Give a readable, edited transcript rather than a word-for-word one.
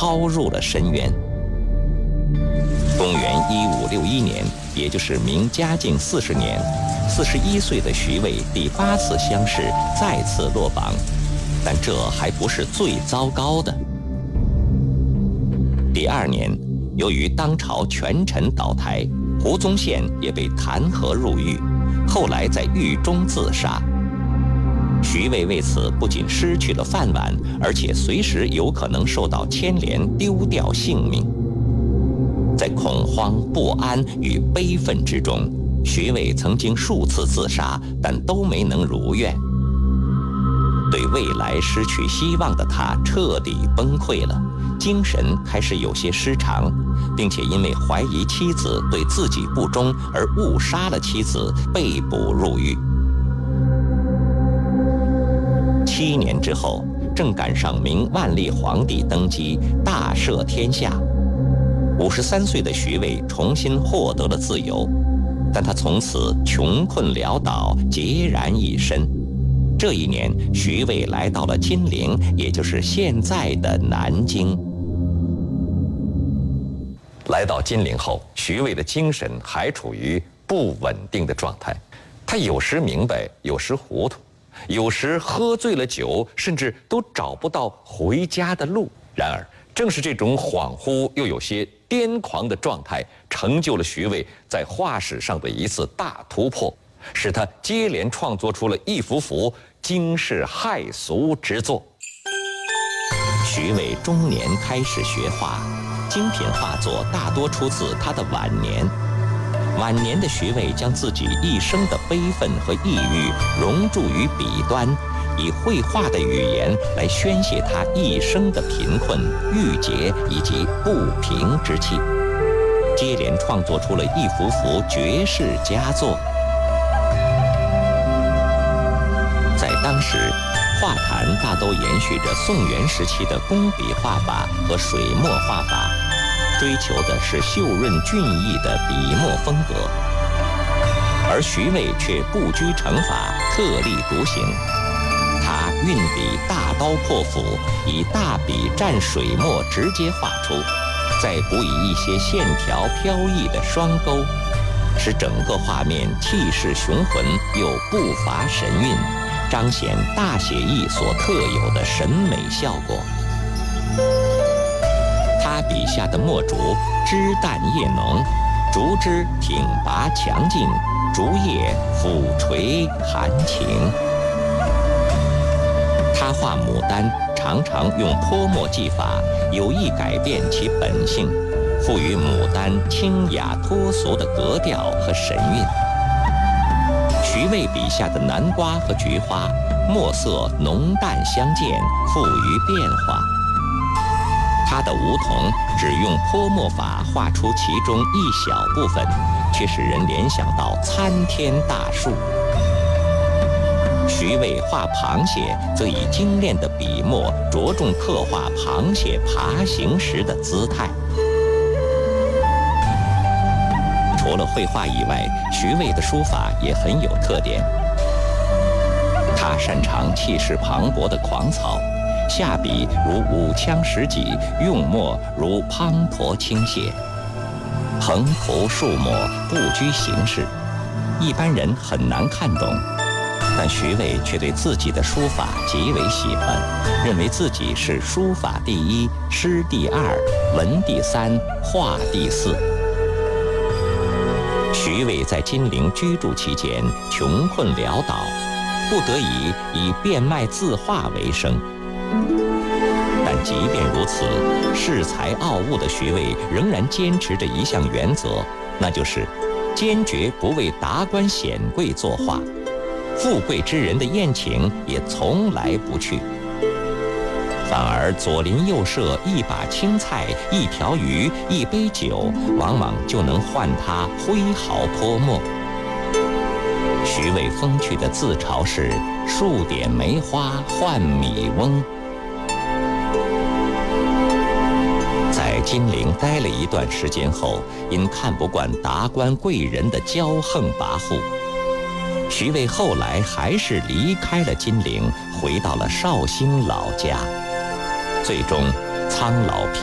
抛入了深渊。公元1561年，也就是明嘉靖40年，41岁的徐渭第8次乡试再次落榜，但这还不是最糟糕的。第2年，由于当朝权臣倒台，胡宗宪也被弹劾入狱，后来在狱中自杀。徐渭为此不仅失去了饭碗，而且随时有可能受到牵连，丢掉性命。在恐慌、不安与悲愤之中，徐渭曾经数次自杀，但都没能如愿。对未来失去希望的他彻底崩溃了，精神开始有些失常，并且因为怀疑妻子对自己不忠而误杀了妻子，被捕入狱。7年之后，正赶上明万历皇帝登基，大赦天下。53岁的徐渭重新获得了自由，但他从此穷困潦倒，孑然一身。这一年，徐渭来到了金陵，也就是现在的南京。来到金陵后，徐渭的精神还处于不稳定的状态，他有时明白，有时糊涂，有时喝醉了酒，甚至都找不到回家的路。然而，正是这种恍惚又有些癫狂的状态，成就了徐渭在画史上的一次大突破，使他接连创作出了一幅幅惊世骇俗之作。徐渭中年开始学画，精品画作大多出自他的晚年。晚年的徐渭将自己一生的悲愤和抑郁融注于笔端，以绘画的语言来宣泄他一生的贫困、郁结以及不平之气，接连创作出了一幅幅绝世佳作。在当时，画坛大都延续着宋元时期的工笔画法和水墨画法，追求的是秀润俊逸的笔墨风格，而徐渭却不拘成法，特立独行。他运笔大刀阔斧，以大笔蘸水墨直接画出，再补以一些线条飘逸的双钩，使整个画面气势雄浑又不乏神韵，彰显大写意所特有的审美效果。他笔下的墨竹枝淡叶浓，竹枝挺拔强劲，竹叶俯垂含情。他画牡丹常常用泼墨技法，有意改变其本性，赋予牡丹清雅脱俗的格调和神韵。徐渭笔下的南瓜和菊花，墨色浓淡相间，富于变化。他的梧桐只用泼墨法画出其中一小部分，却使人联想到参天大树。徐渭画螃蟹，则以精炼的笔墨着重刻画螃蟹爬行时的姿态。除了绘画以外，徐渭的书法也很有特点。他擅长气势磅礴的狂草，下笔如舞枪十戟，用墨如滂沱倾泻，横涂竖抹，不拘形式，一般人很难看懂。但徐渭却对自己的书法极为喜欢，认为自己是书法第一，诗第二，文第三，画第四。徐渭在金陵居住期间穷困潦倒，不得已以变卖字画为生。但即便如此，恃才傲物的徐渭仍然坚持着一项原则，那就是坚决不为达官显贵作画，富贵之人的宴请也从来不去，反而左邻右舍一把青菜、一条鱼、一杯酒，往往就能换他挥毫泼墨。徐渭风趣的自嘲是“数点梅花换米翁”。在金陵待了一段时间后，因看不惯达官贵人的骄横跋扈，徐渭后来还是离开了金陵，回到了绍兴老家，最终苍老